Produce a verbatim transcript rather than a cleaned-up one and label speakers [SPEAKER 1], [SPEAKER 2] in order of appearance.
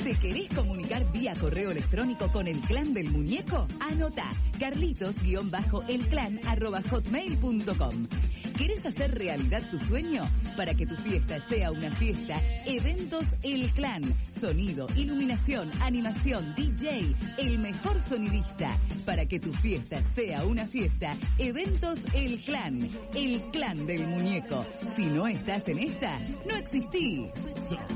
[SPEAKER 1] ¿Te querés comunicar vía correo electrónico con el clan del muñeco? Anota carlitos-elclan arroba hotmail punto com. ¿Querés hacer realidad tu sueño? Para que tu fiesta sea una fiesta, Eventos El Clan. Sonido, iluminación, animación, D J, el mejor sonidista. Para que tu fiesta sea una fiesta, Eventos El Clan. El clan del muñeco. Si no estás en esta, no existís.